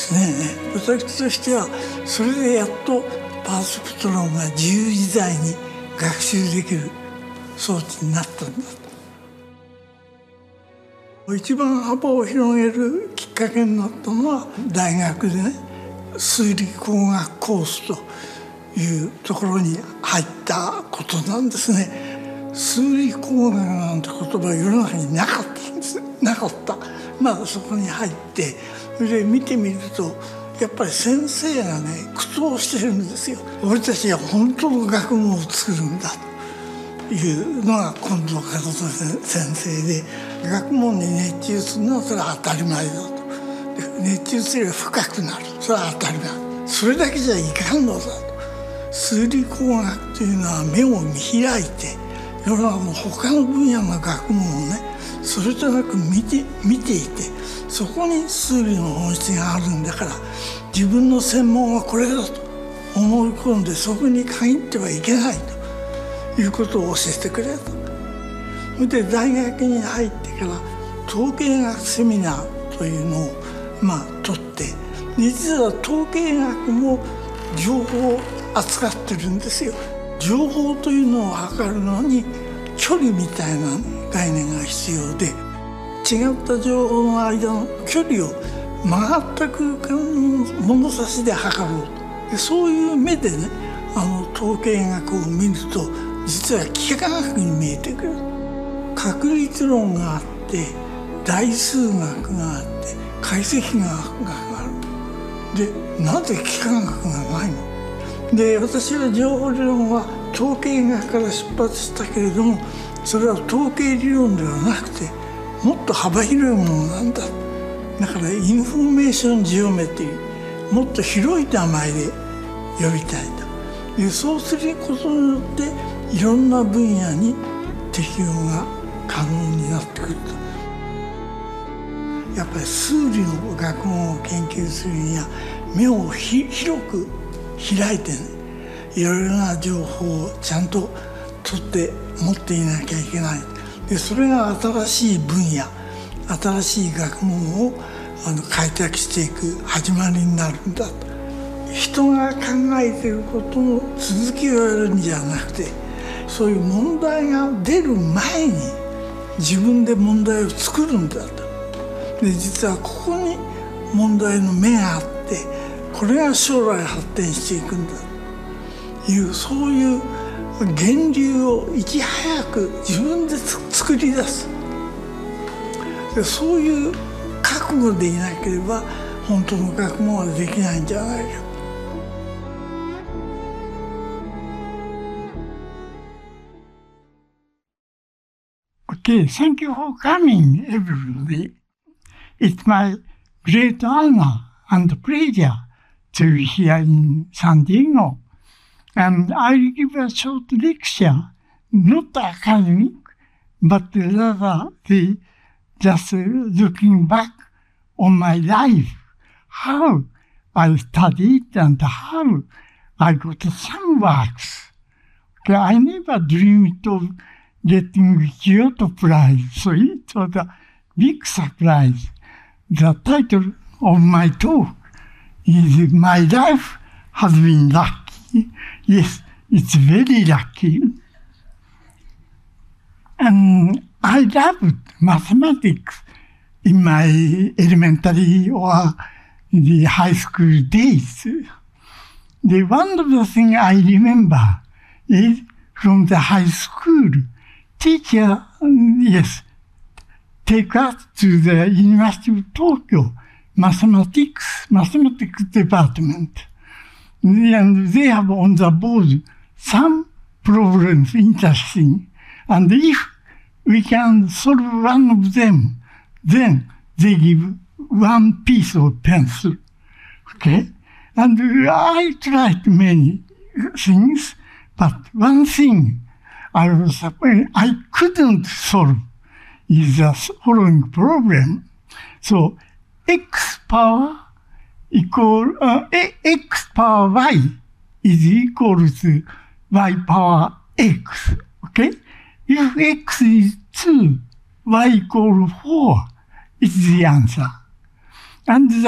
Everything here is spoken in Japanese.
ですね。私としてはそれでやっとパーセプトロンが自由自在に学習できる装置になったんだと。一番幅を広げるきっかけになったのは大学でね、数理工学コースというところに入ったことなんですね。数理工学なんて言葉世の中になかったんです。なかった。そこに入ってそれで見てみるとやっぱり先生がね苦闘してるんですよ。俺たちは本当の学問を作るんだというのが近藤和人先生で、学問に熱中するのはそれは当たり前だと。熱中すれば深くなる、それは当たり前。それだけじゃいかんのだと。数理工学というのは目を見開いて世の中の他の分野の学問をねそれとなく見ていて、そこに数理の本質があるんだから自分の専門はこれだと思い込んでそこに限ってはいけないということを教えてくれた。それで大学に入ってから統計学セミナーというのを取って、実は統計学も情報を扱ってるんですよ。情報というのを測るのに距離みたいな概念が必要で、違った情報の間の距離を曲がった空間の物差しで測ろうと。そういう目でね統計学を見ると実は幾何学に見えてくる。確率論があって代数学があって解析学がある。でなぜ幾何学がないので、私は情報理論は統計学から出発したけれども、それは統計理論ではなくてもっと幅広いものなんだ。だからインフォメーションジオメトリー、もっと広い名前で呼びたいと。でそうすることによっていろんな分野に適用が可能になってくると。やっぱり数理の学問を研究するには目を広く開いてね、いろいろな情報をちゃんと取って持っていなきゃいけない。でそれが新しい分野、新しい学問を開拓していく始まりになるんだと。人が考えていることの続きをやるんじゃなくて、そういう問題が出る前に自分で問題を作るんだと。で実はここに問題の目があって、これが将来発展していくんだという、そういう源流をいち早く自分で作り出す。でそういう覚悟でいなければ本当の学問はできないんじゃないか。 Okay, thank you for coming, everybody. It's my great honor and pleasure to be here in San Diego. And I'll give a short lecture, not academic, but rather just looking back on my life, how I studied and how I got some works. Okay, I never dreamed of getting Kyoto Prize, so it was a big surprise. The title of my talk is My Life Has Been Lucky. Yes, it's very lucky. And I loved mathematics in my elementary or the high school days. One of the things I remember is from the high school, teacher, take us to the University of Tokyo mathematics department. And they have on the board some problems interesting. And if we can solve one of them, then they give one piece of pencil. Okay? And I tried many things, but one thing I couldn't solve is the following problem. So x power y is equal to y power x. Okay? If x is 2, y equals 4 is the answer. And